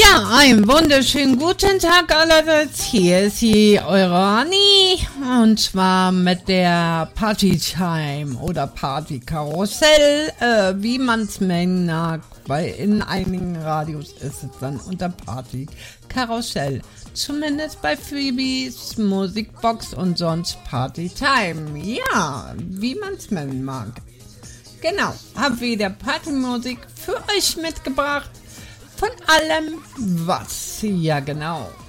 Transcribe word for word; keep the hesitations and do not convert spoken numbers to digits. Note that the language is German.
Ja, einen wunderschönen guten Tag allerseits. Hier ist sie, eure Anni. Und zwar mit der Partytime oder Partykarussell, äh, wie man es nennen mag, weil in einigen Radios ist es dann unter Partykarussell. Zumindest bei Phoebes Musikbox und sonst Partytime. Ja, wie man es nennen mag. Genau, hab wieder Partymusik für euch mitgebracht. Von allem was. Ja, genau.